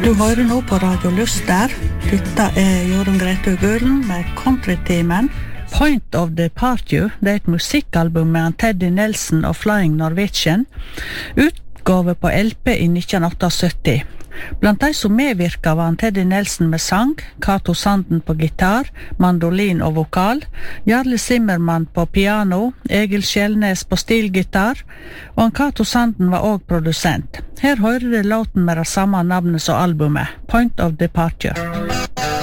Du hører nå på Radio Luster. Dette Jorunn Grete Gulen med Country-timen. Point of Departure, det et musikkalbum med Teddy Nelson og Flying Norwegian, utgave på LP i 1978. Blant de som medvirka var Teddy Nelson med sang, Cato Sanden på gitar, mandolin og vokal, Jarle Zimmermann på piano, Egil Skjelnes på stilgitar, og Cato Sanden var også produsent. Her hører det låten med det samme navnet som albumet, Point of Departure.